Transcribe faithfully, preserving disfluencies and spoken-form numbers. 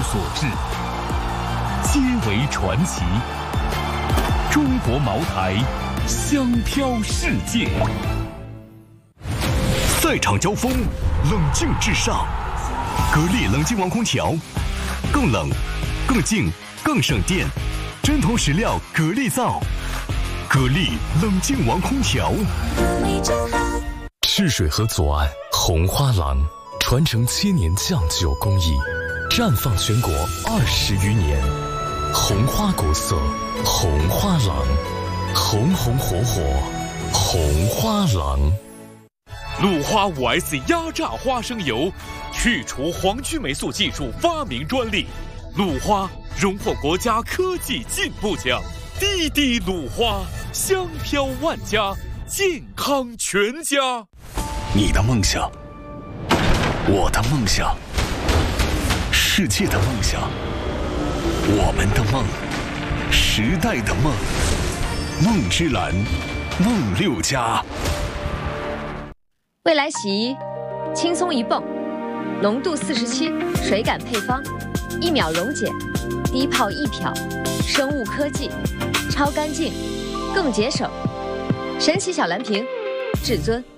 所至，皆为传奇。中国茅台，香飘世界。赛场交锋，冷静至上。格力冷静王空调，更冷、更静、更省电，针头实料格力造。格力冷静王空调。赤水河左岸红花廊，传承千年酱酒工艺，绽放全国二十余年。红花古色，红花廊，红红火火，红花廊。鲁花 五 S 压榨花生油，去除黄曲霉素技术发明专利。鲁花荣获国家科技进步奖。滴滴鲁花，香飘万家，健康全家。你的梦想，我的梦想，世界的梦想，我们的梦，时代的梦。梦之蓝，梦六家。 未来洗衣，轻松一泵，浓度四十七，水感配方，一秒溶解，低泡一漂，生物科技，超干净，更节省。神奇小蓝瓶，至尊。